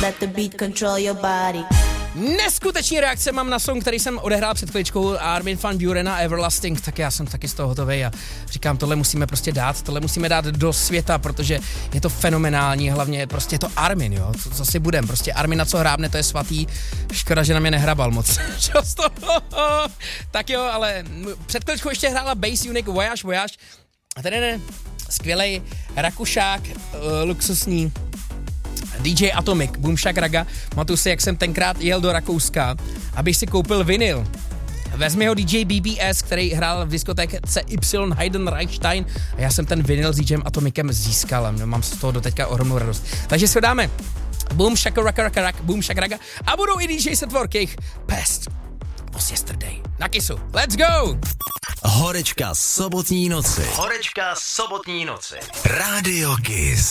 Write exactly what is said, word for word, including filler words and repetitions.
let the beat control your body. Neskutečný reakce mám na song, který jsem odehrál před chvíličkou, Armin van Buuren a Everlasting, tak já jsem taky z toho hotovej a říkám, tohle musíme prostě dát, tohle musíme dát do světa, protože je to fenomenální, hlavně prostě je to Armin, jo, co, co si budem, prostě Armin na co hrábne, to je svatý, škoda, že na mě nehrabal moc. Tak jo, ale před chvíličkou ještě hrála Bass Unique Voyage Voyage a ten je skvělej Rakušák, uh, luxusní D J Atomic, Boom Shakalaka. Matuju si, jak jsem tenkrát jel do Rakouska, abych si koupil vinyl. Vezmi ho D J B B S, který hrál v diskotéce C Y Hayden Reichstein a já jsem ten vinyl s D Jem Atomicem získal. Mám z toho doteďka ohromnou radost. Takže si ho dáme. Boom Shakalaka, Boom Shakalaka a budou i D J Setwork, jejich Past was Yesterday. Na Kissu. Let's go! Horečka sobotní noci. Horečka sobotní noci. Rádio Kiss.